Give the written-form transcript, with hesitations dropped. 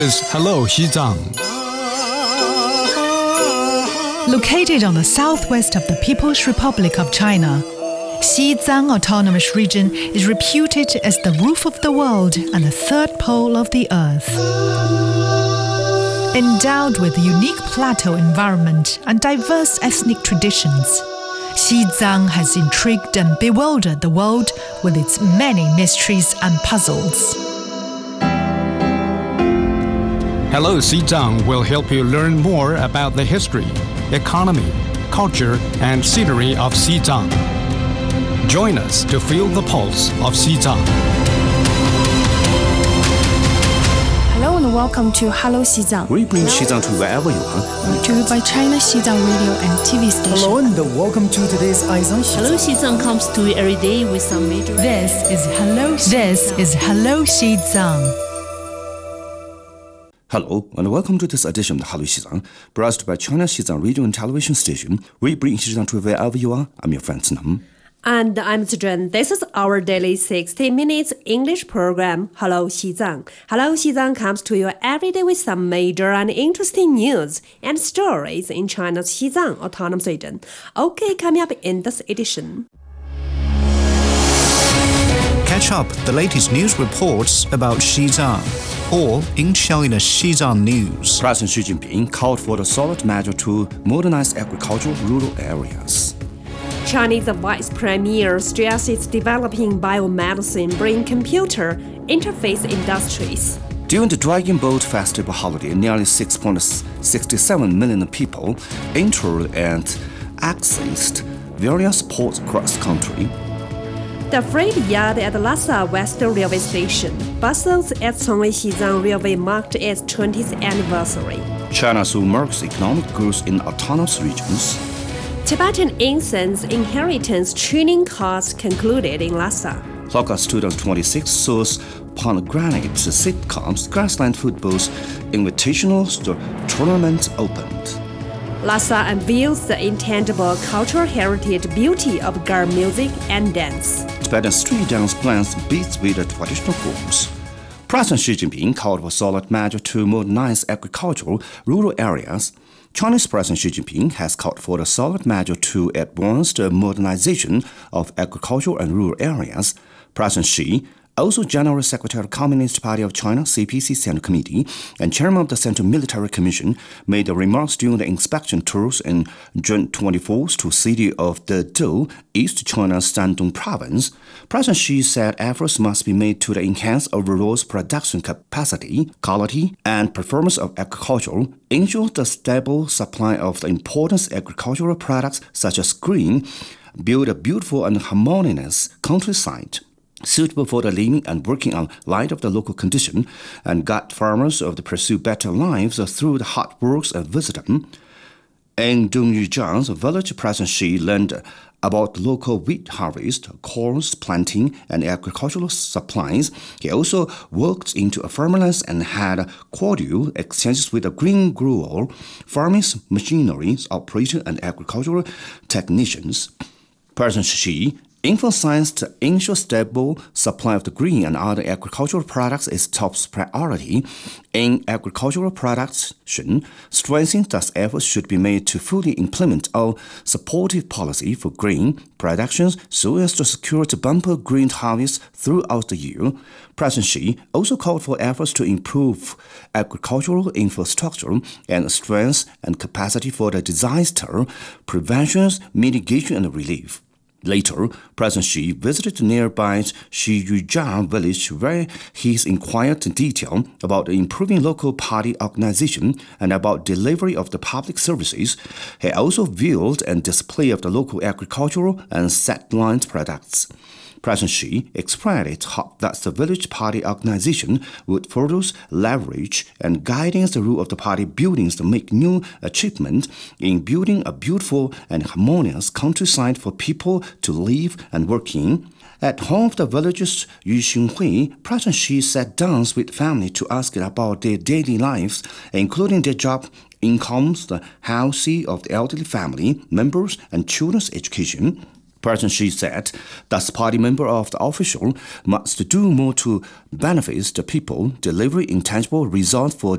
is Hello Xizang. Located on the southwest of the People's Republic of China, Xizang Autonomous Region is reputed as the roof of the world and the third pole of the earth. Endowed with a unique plateau environment and diverse ethnic traditions, Xizang has intrigued and bewildered the world with its many mysteries and puzzles. Hello Xizang will help you learn more about the history, economy, culture, and scenery of Xizang. Join us to feel the pulse of Xizang. Hello and welcome to Hello Xizang. We bring Xizang to wherever you are. Brought to you by China Xizang Radio and TV station. Hello and welcome to today's Aizang Xizang. Hello Xizang comes to you every day with some major... This is Hello Xizang. Hello and welcome to this edition of Hello Xizang, brought by China Xizang Radio and Television Station. We bring Xizang to wherever you are. I'm your friend Nam. And I'm Zhen. This is our daily 60 minutes English program, Hello Xizang. Hello Xizang comes to you every day with some major and interesting news and stories in China's Xizang Autonomous Region. Okay, coming up in this edition. Catch up the latest news reports about Xizang, all in China Xizang News. President Xi Jinping called for the solid measure to modernize agricultural rural areas. Chinese Vice Premier stresses developing biomedicine bring computer interface industries. During the Dragon Boat Festival holiday, nearly 6.67 million people entered and accessed various ports across the country. The freight yard at Lhasa Western Railway Station, Buses at Congwei Xizang Railway marked its 20th anniversary. China soon marks economic growth in autonomous regions. Tibetan incense inheritance training course concluded in Lhasa. August 2026 saw pomegranate sitcoms Grassland Football's Invitational Tournament opened. Lhasa unveils the intangible cultural heritage beauty of Gar music and dance. Tibetan street dance blends beats with the traditional forms. President Xi Jinping called for solid measure to modernize agricultural rural areas. Chinese President Xi Jinping has called for the solid measure to advance the modernization of agricultural and rural areas. President Xi, also General Secretary of the Communist Party of China, CPC Central Committee, and Chairman of the Central Military Commission, made the remarks during the inspection tours in June 24th to the city of Dedou, East China's Shandong Province. President Xi said efforts must be made to enhance overall production capacity, quality, and performance of agriculture, ensure the stable supply of the important agricultural products such as grain, build a beautiful and harmonious countryside suitable for the living and working on light of the local condition, and guide farmers to pursue better lives through the hard works and wisdom. In Dongyujiang's village, President Xi learned about local wheat harvest, corn planting, and agricultural supplies. He also worked into farmlands and had cordial exchanges with the green grower, farming machinery operator, and agricultural technicians. President Xi emphasized to ensure stable supply of the grain and other agricultural products is top priority in agricultural production, stressing that efforts should be made to fully implement our supportive policy for grain production so as to secure the bumper grain harvest throughout the year. President Xi also called for efforts to improve agricultural infrastructure and strength and capacity for the disaster prevention, mitigation, and relief. Later, President Xi visited the nearby Xiyujiang village where he inquired in detail about improving local party organization and about delivery of the public services. He also viewed and displayed the local agricultural and satellite products. President Xi expressed hope that the village party organization would further leverage and guidance the role of the party buildings to make new achievements in building a beautiful and harmonious countryside for people to live and work in. At home of the villagers Yuxinghui, President Xi sat down with family to ask about their daily lives, including their job, incomes, the health of the elderly family members, and children's education. President Xi said that party member of the official must do more to benefit the people, deliver intangible results for